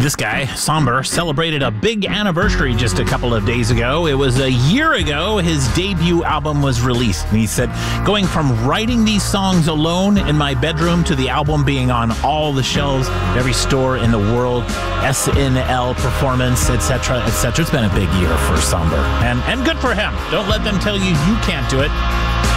This guy, Somber, celebrated a big anniversary just a couple of days ago. It was a year ago his debut album was released. And he said, going from writing these songs alone in my bedroom to the album being on all the shelves, every store in the world, SNL performance, etc., etc. It's been a big year for Somber. And good for him. Don't let them tell you you can't do it.